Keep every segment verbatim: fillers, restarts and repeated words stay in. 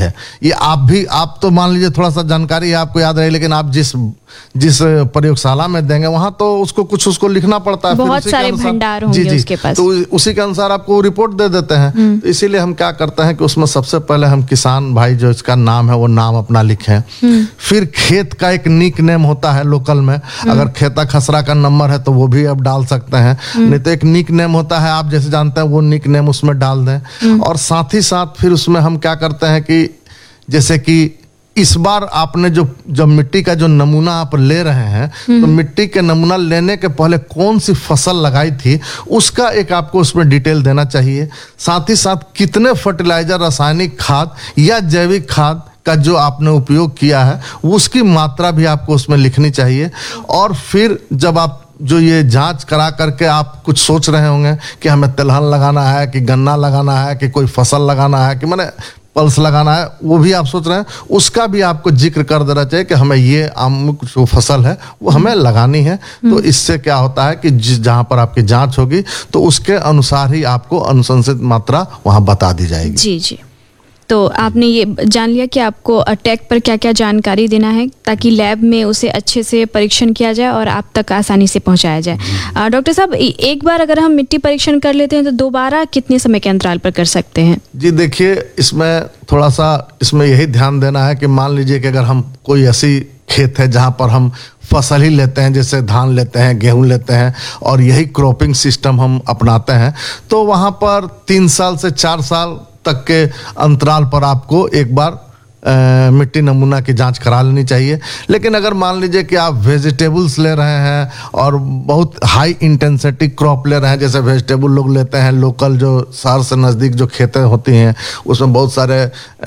है। ये आप भी, आप तो मान लीजिए थोड़ा सा जानकारी आपको याद रहे, लेकिन आप जिस जिस प्रयोगशाला में देंगे वहां तो उसको कुछ उसको लिखना पड़ता है, बहुत सारे भंडार होंगे जी जी उसके पास, तो उसी के अनुसार आपको रिपोर्ट दे देते हैं। तो इसीलिए हम क्या करते हैं कि उसमें सबसे पहले हम किसान भाई जो इसका नाम है वो नाम अपना लिखें, फिर खेत का एक निक नेम होता है लोकल में, अगर खेता खसरा का नंबर है तो वो भी आप डाल सकते हैं, नहीं तो एक निक नेम होता है आप जैसे जानते हैं वो निक नेम उसमें डाल दें। और साथ ही साथ फिर उसमें हम क्या करते हैं कि जैसे कि इस बार आपने जो जब मिट्टी का जो नमूना आप ले रहे हैं तो मिट्टी के नमूना लेने के पहले कौन सी फसल लगाई थी उसका एक आपको उसमें डिटेल देना चाहिए। साथ ही साथ कितने फर्टिलाइजर, रासायनिक खाद या जैविक खाद का जो आपने उपयोग किया है उसकी मात्रा भी आपको उसमें लिखनी चाहिए। और फिर जब आप जो ये जांच करा करके आप कुछ सोच रहे होंगे कि हमें तिलहन लगाना है कि गन्ना लगाना है कि कोई फसल लगाना है कि मैंने पल्स लगाना है, वो भी आप सोच रहे हैं, उसका भी आपको जिक्र कर देना चाहिए कि हमें ये अमुक जो फसल है वो हमें लगानी है। तो इससे क्या होता है कि जहां पर आपकी जांच होगी तो उसके अनुसार ही आपको अनुशंसित मात्रा वहां बता दी जाएगी। जी जी। तो आपने ये जान लिया कि आपको अटैक पर क्या क्या जानकारी देना है ताकि लैब में उसे अच्छे से परीक्षण किया जाए और आप तक आसानी से पहुंचाया जाए। डॉक्टर साहब, एक बार अगर हम मिट्टी परीक्षण कर लेते हैं तो दोबारा कितने समय के अंतराल पर कर सकते हैं? जी देखिए, इसमें थोड़ा सा इसमें यही ध्यान देना है कि मान लीजिए कि अगर हम कोई ऐसी खेत है जहां पर हम फसल ही लेते हैं, जैसे धान लेते हैं, गेहूं लेते हैं और यही क्रॉपिंग सिस्टम हम अपनाते हैं, तो वहां पर तीन साल से चार साल तक के अंतराल पर आपको एक बार आ, मिट्टी नमूना की जांच करा लेनी चाहिए। लेकिन अगर मान लीजिए कि आप वेजिटेबल्स ले रहे हैं और बहुत हाई इंटेंसिटी क्रॉप ले रहे हैं, जैसे वेजिटेबल लोग लेते हैं लोकल जो शहर से नज़दीक जो खेतें होती हैं उसमें बहुत सारे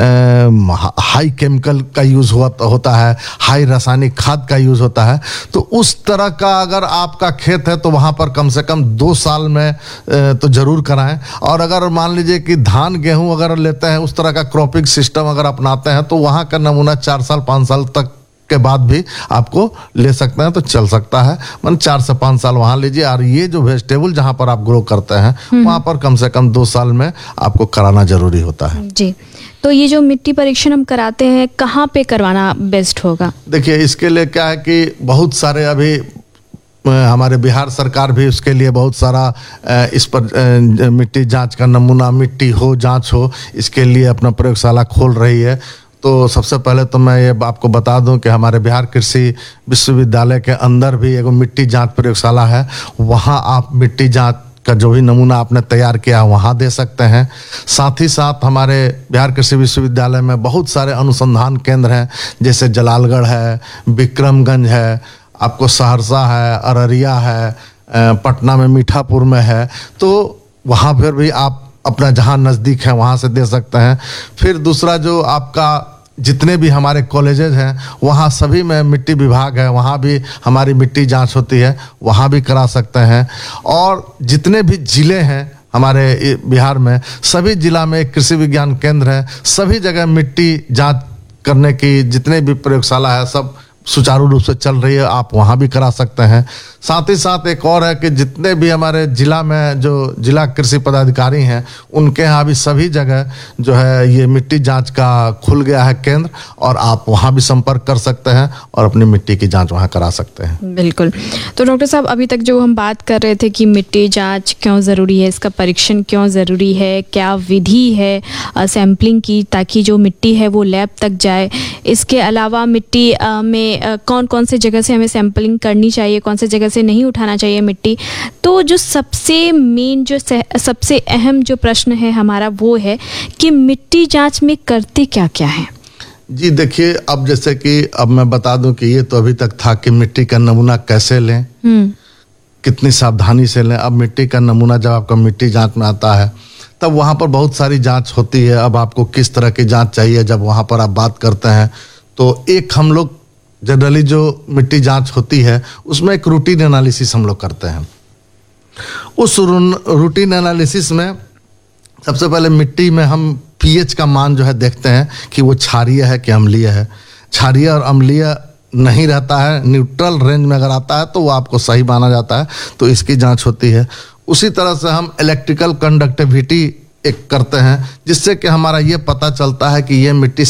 आ, हाई केमिकल का यूज़ हुआ होता है, हाई रासायनिक खाद का यूज़ होता है, तो उस तरह का अगर आपका खेत है तो वहाँ पर कम से कम दो साल में आ, तो ज़रूर कराएं। और अगर मान लीजिए कि धान गेहूँ अगर लेते हैं उस तरह का क्रॉपिंग सिस्टम अगर अपनाते हैं तो वहां का नमूना चार साल पांच साल तक के बाद भी आपको ले सकते हैं, तो चल सकता है। मतलब चार से पांच साल वहां लीजिए। और ये जो वेजिटेबल जहां पर आप ग्रो करते हैं वहां पर कम से कम दो साल में आपको कराना जरूरी होता है। जी, तो ये जो मिट्टी परीक्षण हम कराते हैं कहाँ पे करवाना बेस्ट होगा? देखिए, इसके लिए क्या है कि बहुत सारे अभी हमारे बिहार सरकार भी उसके लिए बहुत सारा इस पर मिट्टी जांच का नमूना मिट्टी हो जांच हो इसके लिए अपना प्रयोगशाला खोल रही है। तो सबसे पहले तो मैं ये आपको बता दूं कि हमारे बिहार कृषि विश्वविद्यालय के अंदर भी एक मिट्टी जांच प्रयोगशाला है, वहाँ आप मिट्टी जांच का जो भी नमूना आपने तैयार किया वहाँ दे सकते हैं। साथ ही साथ हमारे बिहार कृषि विश्वविद्यालय में बहुत सारे अनुसंधान केंद्र हैं, जैसे जलालगढ़ है, विक्रमगंज है, आपको सहरसा है, अररिया है, पटना में मीठापुर में है, तो वहाँ पर भी आप अपना जहाँ नज़दीक है वहाँ से दे सकते हैं। फिर दूसरा जो आपका जितने भी हमारे कॉलेजेस हैं वहाँ सभी में मिट्टी विभाग है, वहाँ भी हमारी मिट्टी जांच होती है, वहाँ भी करा सकते हैं। और जितने भी ज़िले हैं हमारे बिहार में, सभी जिला में एक कृषि विज्ञान केंद्र है, सभी जगह मिट्टी जांच करने की जितने भी प्रयोगशाला है सब सुचारू रूप से चल रही है, आप वहाँ भी करा सकते हैं। साथ ही साथ एक और है कि जितने भी हमारे जिला में जो जिला कृषि पदाधिकारी हैं उनके यहाँ भी सभी जगह जो है ये मिट्टी जांच का खुल गया है केंद्र, और आप वहाँ भी संपर्क कर सकते हैं और अपनी मिट्टी की जांच वहाँ करा सकते हैं। बिल्कुल। तो डॉक्टर साहब, अभी तक जो हम बात कर रहे थे कि मिट्टी जांच क्यों ज़रूरी है, इसका परीक्षण क्यों ज़रूरी है, क्या विधि है सैम्पलिंग की ताकि जो मिट्टी है वो लैब तक जाए, इसके अलावा मिट्टी में कौन कौन से जगह से हमें सैम्पलिंग करनी चाहिए, कौन से जगह से नहीं उठाना चाहिए मिट्टी, तो जो सबसे मेन जो सबसे अहम जो प्रश्न है हमारा वो है कि मिट्टी जांच में करते क्या क्या है? जी देखिए, अब जैसे कि अब मैं बता दूं कि ये तो अभी तक था कि मिट्टी का नमूना कैसे लें, कितनी सावधानी से लें। अब मिट्टी का नमूना जब आपका मिट्टी जांच में आता है तब वहाँ पर बहुत सारी जांच होती है। अब आपको किस तरह की जांच चाहिए, जब वहाँ पर आप बात करते हैं तो एक हम लोग जनरली जो मिट्टी जांच होती है उसमें एक रूटीन एनालिसिस हम लोग करते हैं। उस रूटीन एनालिसिस में सबसे पहले मिट्टी में हम पीएच का मान जो है देखते हैं कि वो क्षारीय है कि अम्लीय है। क्षारीय और अम्लीय नहीं रहता है, न्यूट्रल रेंज में अगर आता है तो वो आपको सही माना जाता है, तो इसकी जांच होती है। उसी तरह से हम इलेक्ट्रिकल कंडक्टिविटी एक करते हैं, जिससे कि हमारा ये पता चलता है कि ये मिट्टी